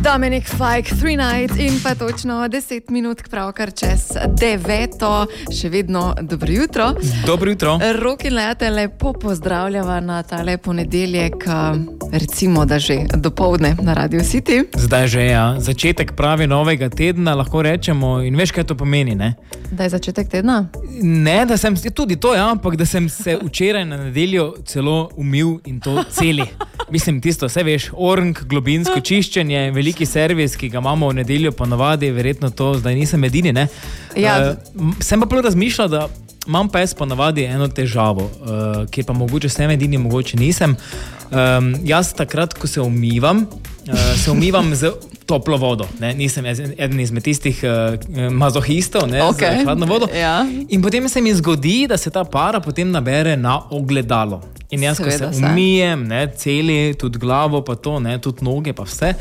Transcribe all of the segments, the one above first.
Dominik Fike, Three Nights in pa točno 10 minut pravkar čez 9. Še vedno dobro jutro. Dobro jutro. Rok in Lea te lepo pozdravljava na tale ponedeljek, recimo da že dopoldne na Radio City. Zdaj že, ja. Začetek pravi novega tedna, lahko rečemo, in veš, kaj to pomeni, ne? Da je začetek tedna? Ne, da sem, tudi to, ja, ampak da sem se včeraj na nedeljo celo umil in to celi. Mislim, tisto, vse veš, orng, globinsko čiščenje, veliki servis, ki ga imamo v nedeljo ponavadi, verjetno to zdaj nisem edini, ne? Ja. Sem pa prav razmišljal, da imam pa jaz ponavadi eno težavo, ki pa mogoče sem edini, mogoče nisem. Jaz takrat, ko se umivam z toplo vodo, ne? Nisem eden izmed tistih mazohistov, ne? Okay. Z hladno vodo. Ja. In potem se mi zgodi, da se ta para potem nabere na ogledalo. In jaz, ko se umijem, ne, celi, tudi glavo, pa to, ne, tudi noge, pa vse.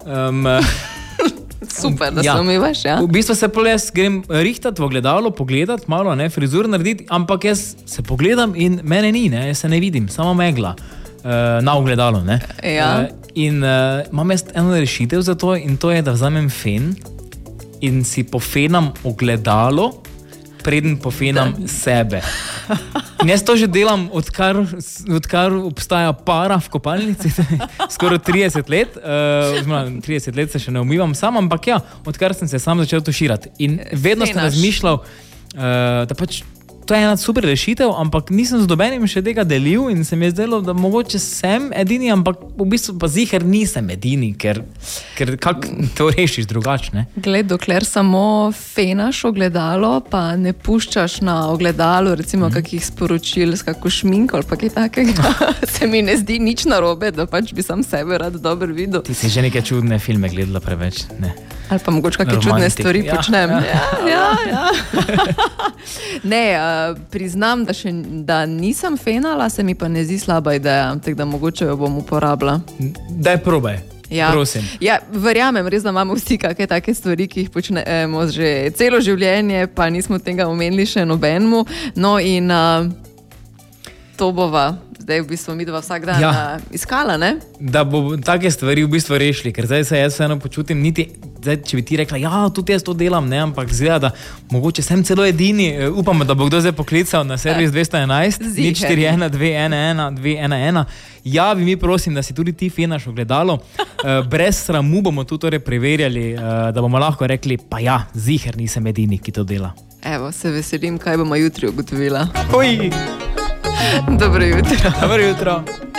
Super, da se umivaš, ja? V bistvu se jaz grem rihtat v ogledalo, pogledat, malo, ne, frizur narediti, ampak jaz se pogledam in mene ni, ne, jaz se ne vidim, samo megla na ogledalo, ne. Ja. In imam jaz eno rešitev za to in to je, da vzamem fen in si pofenam ogledalo, preden pofenam sebe. In jaz to že delam, odkar obstaja para v kopalnici, skoro 30 let, 30 let se še ne umivam sam, ampak ja, odkar sem se sam začel tuširati. In vedno sem razmišljal, da pač to je ena super rešitev, ampak nisem z dobenim še tega delil in se mi je zdelo, da mogoče sem edini, ampak v bistvu pa ziher nisem edini, ker kako to rešiš drugače, ne? Gled, dokler samo fenaš ogledalo, pa ne puščaš na ogledalu, recimo kakih sporočil s kako šminko ali pa kaj takega, se mi ne zdi nič narobe, da pač bi sam sebe rad dobro videl. Ti si že neke čudne filme gledala preveč, ne? Ali pa mogoče kakšne čudne stvari počnem. Ja. Ne, priznam, da nisem fenala, se mi pa ne zdi slaba ideja, tako da mogoče jo bom uporabila. Daj probaj, prosim. Ja, verjamem, res da imamo vsi kakšne take stvari, ki jih počnemo že celo življenje, pa nismo tega omenili še nobenemu. No in to bova zdaj v bistvu midva vsak dan iskala, ne? Da bo take stvari v bistvu rešili, ker zdaj se jaz vseeno počutim, niti, zdaj, če bi ti rekla, ja, tudi jaz to delam, ne, ampak zgleda, da mogoče sem celo edini, upamo, da bo kdo zdaj poklical na servis 211, 041 211 211. Javi mi, prosim, da si tudi ti fenaš ogledalo. Brez sramu bomo tu torej preverjali, da bomo lahko rekli, pa ja, ziher nisem edini, ki to dela. Evo, se veselim, kaj bomo jutri ugotovila. Oj! Dobro jutro. Dobro jutro.